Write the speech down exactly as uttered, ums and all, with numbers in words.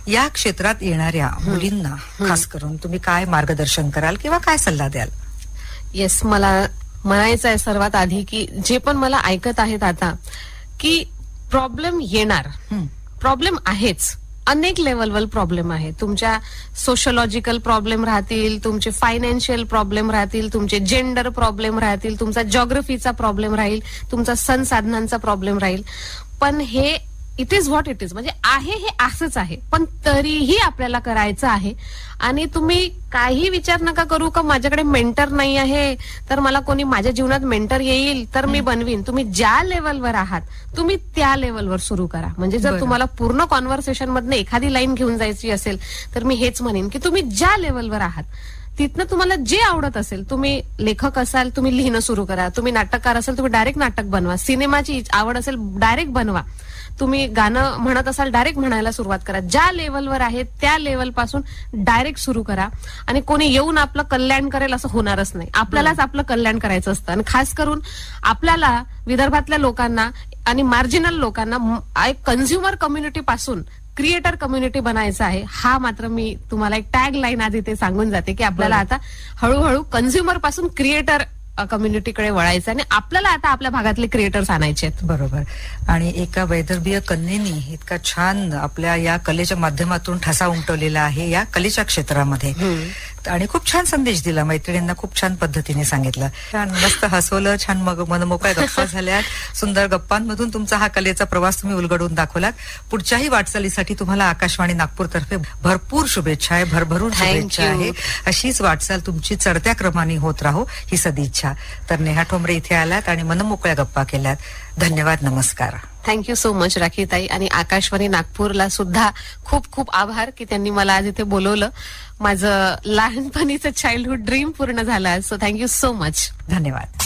या क्षेत्रात येणाऱ्या मुलींना खास करून तुम्ही काय मार्गदर्शन कराल किंवा काय सल्ला द्याल? येस, मला म्हणायचं आहे सर्वात आधी की जे पण मला ऐकत आहेत आता, की प्रॉब्लेम येणार, प्रॉब्लेम आहेच, अनेक लेवलवर प्रॉब्लेम आहे. तुमच्या सोशोलॉजिकल प्रॉब्लेम राहतील, तुमचे फायनान्शियल प्रॉब्लेम राहतील, तुमचे जेंडर प्रॉब्लेम राहतील, तुमचा जॉग्रफीचा प्रॉब्लेम राहील, तुमचा सण साधनांचा प्रॉब्लेम राहील. पण हे it is what it is, म्हणजे आहे हे असंच आहे, पण तरीही आपल्याला करायचं आहे. आणि तुम्ही काही विचार नका करू का माझ्याकडे मेंटर नाही आहे, तर मला कोणी माझ्या जीवनात मेंटर येईल तर मी बनवीन. तुम्ही ज्या लेवलवर आहात तुम्ही त्या लेवलवर सुरू करा. म्हणजे जर तुम्हाला पूर्ण कॉन्व्हर्सेशन मधनं एखादी लाईन घेऊन जायची असेल तर मी हेच म्हणेन की तुम्ही ज्या लेवलवर आहात तिथनं तुम्हाला जे आवडत असेल, तुम्ही लेखक असाल तुम्ही लिहिणं सुरू करा, तुम्ही नाटककार असाल तुम्ही डायरेक्ट नाटक बनवा, सिनेमाची आवड असेल डायरेक्ट बनवा, तुम्ही गाणं म्हणत असाल डायरेक्ट म्हणायला सुरुवात करा. ज्या लेवलवर आहे त्या लेवल पासून डायरेक्ट सुरू करा. आणि कोणी येऊन आपलं कल्याण करेल असं होणारच नाही. आपल्यालाच आपलं कल्याण करायचं असतं. आणि खास करून आपल्याला विदर्भातल्या लोकांना आणि मार्जिनल लोकांना एक कन्झ्युमर कम्युनिटी पासून क्रिएटर कम्युनिटी बनायचं आहे. हा मात्र मी तुम्हाला एक टॅग लाईन आधी ते सांगून जाते की आपल्याला आता हळूहळू कन्झ्युमर पासून क्रिएटर कम्युनिटीकडे वळायचं आणि आपल्याला आता आपल्या भागातले क्रिएटर्स आणायचे आहेत. बरोबर. आणि एका वैदर्भीय कन्येनी इतका छान आपल्या या कलेच्या माध्यमातून ठसा उमटवलेला आहे या कलेच्या क्षेत्रामध्ये आणि खूप छान संदेश दिला. मैत्रिणींना खूप छान पद्धतीने सांगितलं, छान मस्त हसवलं, छान मग मनमोकळ्या गप्पा झाल्या. सुंदर गप्पांमधून तुमचा हा कलेचा प्रवास तुम्ही उलगडून दाखवलात. पुढच्याही वाटचालीसाठी तुम्हाला आकाशवाणी नागपूर तर्फे भरपूर शुभेच्छा आहे, भरभरून शुभेच्छा आहे. अशीच वाटचाल तुमची चढत्या क्रमाने होत राहो ही सदिच्छा. तर नेहा ठोंबरे इथे आल्यात आणि मनमोकळ्या गप्पा केल्यात. धन्यवाद, नमस्कार. Thank you so much राखीताई. आणि आकाशवाणी नागपूरला सुद्धा खूप खूप आभार की त्यांनी मला आज इथे बोलवलं. माझं लहानपणीचं चाइल्डहुड ड्रीम पूर्ण झालं. So thank you so much. धन्यवाद.